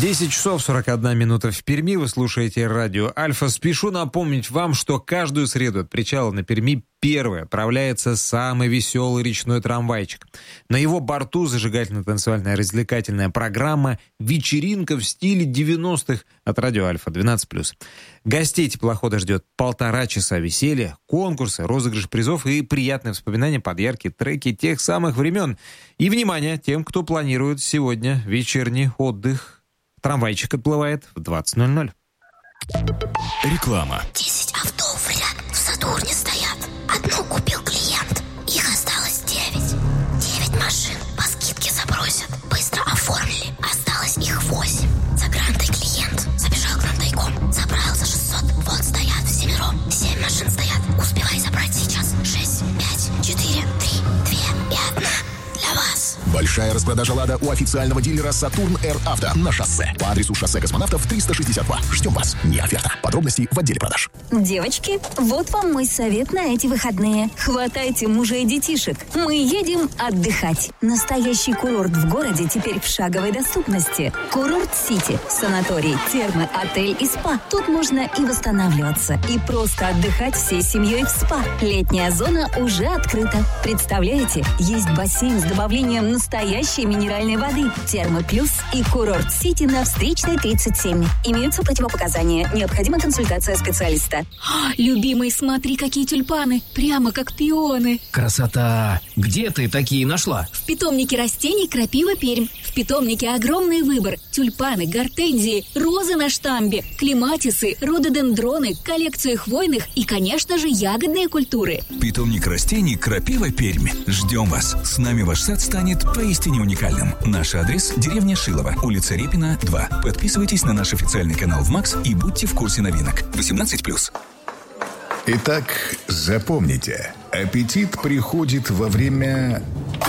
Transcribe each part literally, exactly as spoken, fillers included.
десять часов сорок одна минута в Перми. Вы слушаете радио Альфа. Спешу напомнить вам, что каждую среду от причала на Перми первый отправляется самый веселый речной трамвайчик. На его борту зажигательно-танцевальная развлекательная программа «Вечеринка в стиле девяностых» от радио Альфа двенадцать плюс. Гостей теплохода ждет полтора часа веселья, конкурсы, розыгрыш призов и приятные воспоминания под яркие треки тех самых времен. И, внимание, тем, кто планирует сегодня вечерний отдых. Трамвайчик отплывает в двадцать ноль ноль. Реклама. Десять авто в ряд в Сатурне стоят. Одну купил клиент. Их осталось девять. Девять машин по скидке забросят. Быстро оформили. Осталось их восемь. За грантой клиент забежал к нам тайком. Забрал за шестьсот. Вот стоят всемиром. Семь машин стоят. Успевай забрать сейчас. Шесть, пять, четыре, три, две и одна. Для вас. Большая распродажа «Лада» у официального дилера «Сатурн Р Авто» на шоссе. По адресу шоссе Космонавтов триста шестьдесят два. Ждем вас. Не оферта. Подробности в отделе продаж. Девочки, вот вам мой совет на эти выходные. Хватайте мужа и детишек. Мы едем отдыхать. Настоящий курорт в городе теперь в шаговой доступности. Курорт-Сити. Санаторий, термы, отель и спа. Тут можно и восстанавливаться, и просто отдыхать всей семьей в спа. Летняя зона уже открыта. Представляете, есть бассейн с добавлением настоящей минеральной воды. Термы плюс и Курорт-Сити на Встречной тридцать семь. Имеются противопоказания. Необходима консультация специалиста. Любимый, смотри, какие тюльпаны. Прямо как пионы. Красота! Где ты такие нашла? В питомнике растений «Крапива Пермь». В питомнике огромный выбор. Тюльпаны, гортензии, розы на штамбе, клематисы, рододендроны, коллекции хвойных и, конечно же, ягодные культуры. Питомник растений «Крапива Пермь». Ждем вас. С нами ваш сад станет поистине уникальным. Наш адрес – деревня Шилово, улица Репина, два. Подписывайтесь на наш официальный канал в МАКС и будьте в курсе новинок. восемнадцать плюс. Итак, запомните, аппетит приходит во время...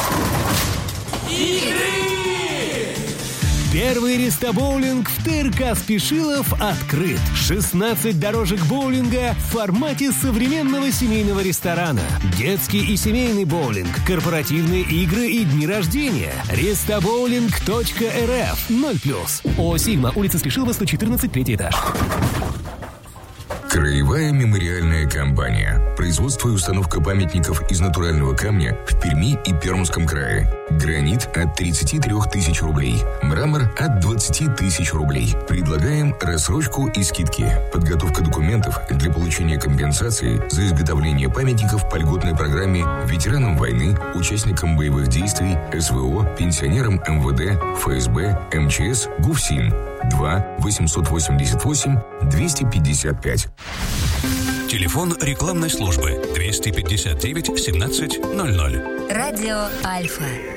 Первый рестобоулинг в ТРК Спешилов открыт. шестнадцать дорожек боулинга в формате современного семейного ресторана. Детский и семейный боулинг, корпоративные игры и дни рождения. Рестобоулинг точка эр эф. ноль плюс. О Сигма, улица Спешилова, сто четырнадцать, третий этаж. Краевая мемориальная компания. Производство и установка памятников из натурального камня в Перми и Пермском крае. Гранит от тридцати трёх тысяч рублей. Мрамор от двадцати тысяч рублей. Предлагаем рассрочку и скидки. Подготовка документов для получения компенсации за изготовление памятников по льготной программе ветеранам войны, участникам боевых действий, эс вэ о, пенсионерам эм вэ дэ, эф эс бэ, эм че эс, ГУФСИН. два восемьсот восемьдесят восемь двести пятьдесят пять. Телефон рекламной службы двести пятьдесят девять семнадцать ноль ноль. Радио Альфа.